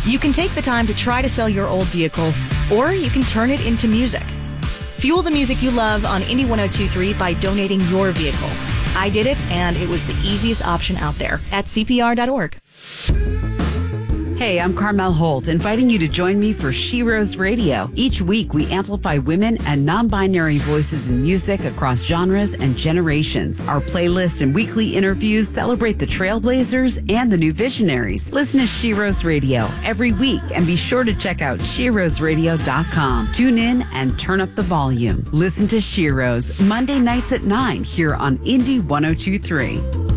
You can take the time to try to sell your old vehicle, or you can turn it into music. Fuel the music you love on Indie 102.3 by donating your vehicle. I did it, and it was the easiest option out there at CPR.org. Hey, I'm Carmel Holt, inviting you to join me for She Rose Radio. Each week, we amplify women and non-binary voices in music across genres and generations. Our playlist and weekly interviews celebrate the trailblazers and the new visionaries. Listen to She Rose Radio every week, and be sure to check out SheRoseRadio.com. Tune in and turn up the volume. Listen to She Rose Monday nights at 9 here on Indie 102.3.